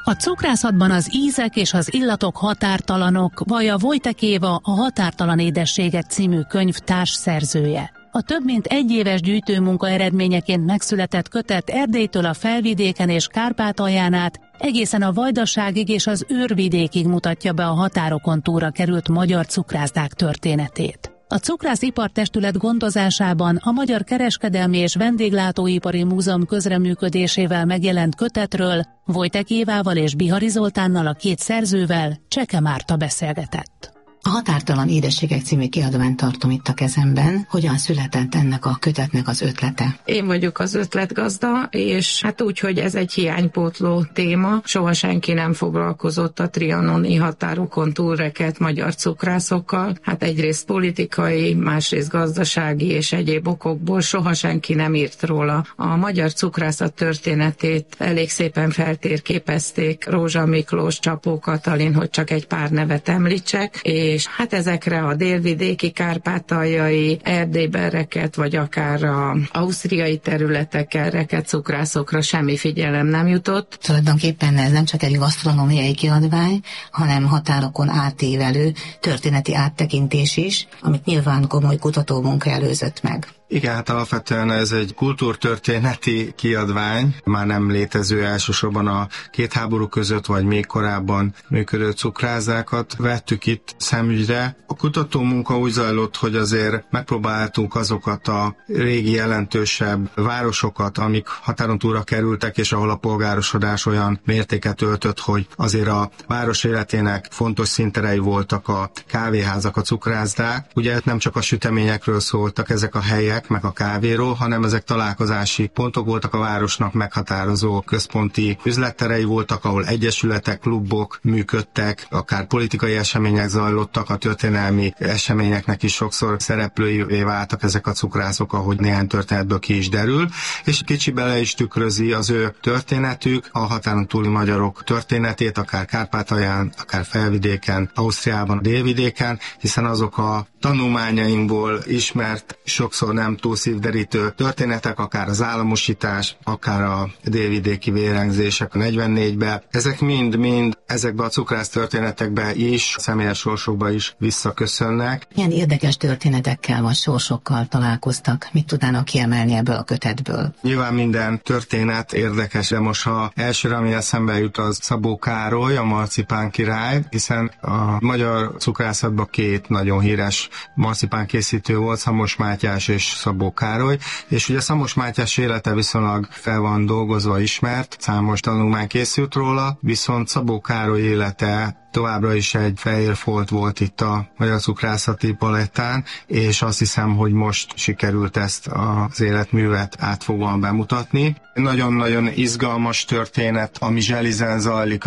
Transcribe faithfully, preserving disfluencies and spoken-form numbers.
A cukrászatban az ízek és az illatok határtalanok, Vaja Wojtek Éva, a Határtalan édességek című könyv társszerzője. A több mint egy éves gyűjtőmunka eredményeként megszületett kötet Erdélytől a Felvidéken és Kárpátalján át egészen a Vajdaságig és az Őrvidékig mutatja be a határokon túlra került magyar cukrászdák történetét. A Cukrász-ipartestület gondozásában a Magyar Kereskedelmi és Vendéglátóipari Múzeum közreműködésével megjelent kötetről Wojtek Évával és Bihari Zoltánnal, a két szerzővel Cseke Márta beszélgetett. A Határtalan édességek című kiadványt tartom itt a kezemben. Hogyan született ennek a kötetnek az ötlete? Én vagyok az ötletgazda, és hát úgy, hogy ez egy hiánypótló téma. Soha senki nem foglalkozott a trianoni határokon túlrekedt magyar cukrászokkal. Hát egyrészt politikai, másrészt gazdasági és egyéb okokból soha senki nem írt róla. A magyar cukrászat történetét elég szépen feltérképezték Rózsa Miklós, Csapó Katalin, hogy csak egy pár nevet említsek, és hát ezekre a délvidéki, kárpátaljai, Erdélyben rekedt, vagy akár a ausztriai területeken rekedt cukrászokra semmi figyelem nem jutott. Tulajdonképpen ez nem csak egy gasztronómiai kiadvány, hanem határokon átívelő történeti áttekintés is, amit nyilván komoly kutatómunka előzött meg. Igen, hát alapvetően ez egy kultúrtörténeti kiadvány, már nem létező, elsősorban a két háború között, vagy még korábban működő cukrászdákat vettük itt szemügyre. A kutatómunka úgy zajlott, hogy azért megpróbáltunk azokat a régi jelentősebb városokat, amik határon túlra kerültek, és ahol a polgárosodás olyan mértéket öltött, hogy azért a város életének fontos színterei voltak a kávéházak, a cukrászdák. Ugye nem csak a süteményekről szóltak ezek a helyek, meg a kávéról, hanem ezek találkozási pontok voltak, a városnak meghatározó központi üzletterei voltak, ahol egyesületek, klubok működtek, akár politikai események zajlottak, a történelmi eseményeknek is sokszor szereplőivé váltak ezek a cukrászok, ahogy néhány történetből ki is derül, és kicsi bele is tükrözi az ő történetük, a határon túli magyarok történetét, akár Kárpátalján, akár Felvidéken, Ausztriában, Délvidéken, hiszen azok a tanulmányainkból ismert, sokszor nem túl szívderítő történetek, akár az államosítás, akár a délvidéki vérengzések a negyvennégyben, ezek mind-mind ezekbe a cukrász történetekbe is, személyes sorsokba is visszaköszönnek. Milyen érdekes történetekkel vagy sorsokkal találkoztak? Mit tudnának kiemelni ebből a kötetből? Nyilván minden történet érdekes, de most ha elsőre, ami eszembe jut, az Szabó Károly, a marcipán király, hiszen a magyar cukrászatban két nagyon híres marcipán készítő volt, Szamos Mátyás és Szabó Károly, és ugye Szamos Mátyás élete viszonylag fel van dolgozva, ismert, számos tanulmány készült róla, viszont Szabó Károly élete továbbra is egy fehér folt volt itt a magyar cukrászati palettán, és azt hiszem, hogy most sikerült ezt az életművet átfogóan bemutatni. Nagyon-nagyon izgalmas történet, ami Zselizen zajlik,